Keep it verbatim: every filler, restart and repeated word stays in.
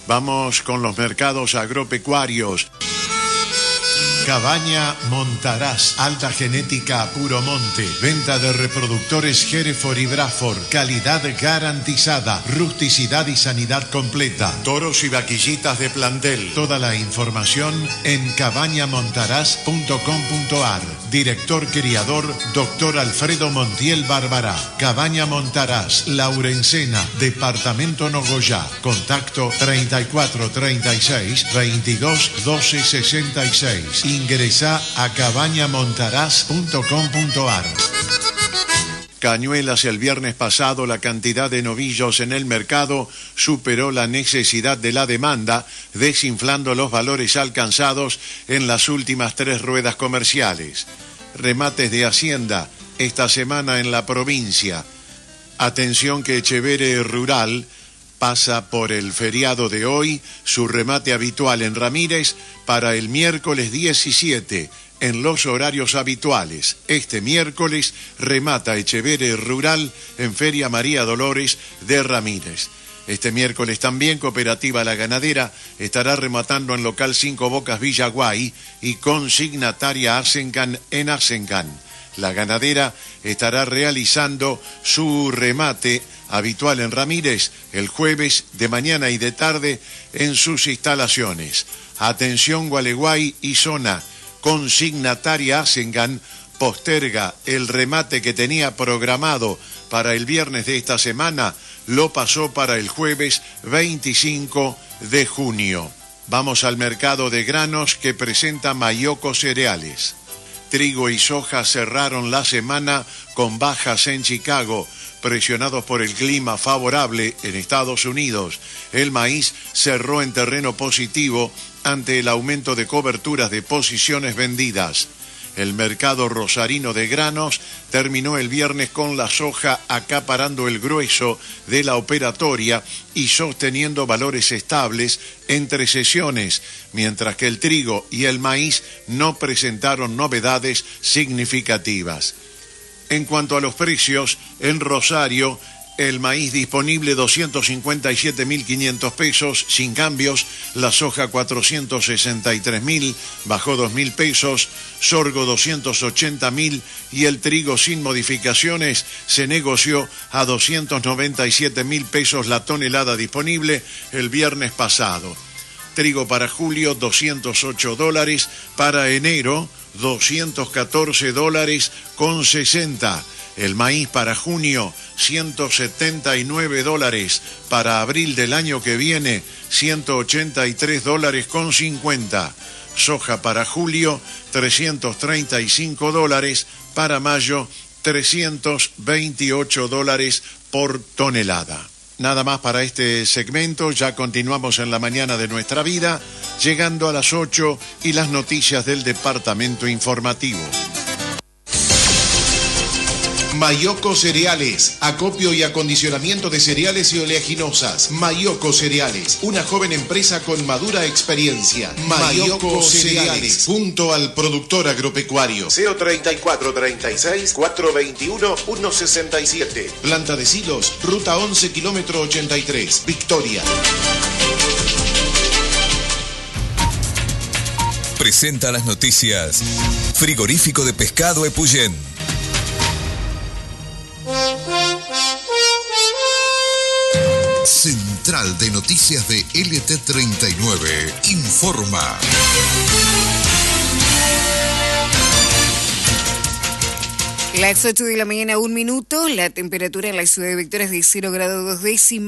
Vamos con los mercados agropecuarios. Cabaña Montaraz, alta genética a puro monte, venta de reproductores Hereford y Braford, calidad garantizada, rusticidad y sanidad completa, toros y vaquillitas de plantel. Toda la información en cabaña montaraz punto com punto ar. Director criador, doctor Alfredo Montiel Bárbara. Cabaña Montaraz, Laurencena, departamento Nogoyá. Contacto treinta y cuatro treinta y seis veintidós doce sesenta y seis. Ingresá a cabaña montaraz punto com punto ar. Cañuelas. El viernes pasado la cantidad de novillos en el mercado superó la necesidad de la demanda, desinflando los valores alcanzados en las últimas tres ruedas comerciales. Remates de Hacienda esta semana en la provincia. Atención que Echeverre Rural pasa por el feriado de hoy, su remate habitual en Ramírez para el miércoles diecisiete, en los horarios habituales. Este miércoles remata Echeverre Rural en Feria María Dolores de Ramírez. Este miércoles también Cooperativa La Ganadera estará rematando en local Cinco Bocas Villaguay y consignataria Arsencan en Arsencan. La Ganadera estará realizando su remate habitual en Ramírez el jueves de mañana y de tarde en sus instalaciones. Atención Gualeguay y zona, consignataria Arsencan posterga el remate que tenía programado para el viernes de esta semana, lo pasó para el jueves veinticinco de junio. Vamos al mercado de granos que presenta Mayoco Cereales. Trigo y soja cerraron la semana con bajas en Chicago, presionados por el clima favorable en Estados Unidos. El maíz cerró en terreno positivo ante el aumento de coberturas de posiciones vendidas. El mercado rosarino de granos terminó el viernes con la soja acaparando el grueso de la operatoria y sosteniendo valores estables entre sesiones, mientras que el trigo y el maíz no presentaron novedades significativas. En cuanto a los precios, en Rosario, el maíz disponible doscientos cincuenta y siete mil quinientos pesos, sin cambios. La soja cuatrocientos sesenta y tres mil, bajó dos mil pesos. Sorgo doscientos ochenta mil y el trigo sin modificaciones se negoció a doscientos noventa y siete mil pesos la tonelada disponible el viernes pasado. Trigo para julio doscientos ocho dólares, para enero doscientos catorce dólares con sesenta. El maíz para junio, ciento setenta y nueve dólares. Para abril del año que viene, ciento ochenta y tres dólares con cincuenta. Soja para julio, trescientos treinta y cinco dólares. Para mayo, trescientos veintiocho dólares por tonelada. Nada más para este segmento, ya continuamos en la mañana de nuestra vida, llegando a las ocho y las noticias del departamento informativo. Mayoco Cereales, acopio y acondicionamiento de cereales y oleaginosas. Mayoco Cereales, una joven empresa con madura experiencia. Mayoco Cereales, junto al productor agropecuario. C O treinta y cuatro treinta y seis, cuatrocientos veintiuno, ciento sesenta y siete. Planta de Silos, ruta once, kilómetro ochenta y tres, Victoria. Presenta las noticias. Frigorífico de Pescado Epuyén. Central de Noticias de L T treinta y nueve informa. Las ocho de la mañana, un minuto. La temperatura en la ciudad de Victoria es de cero grado dos décimas.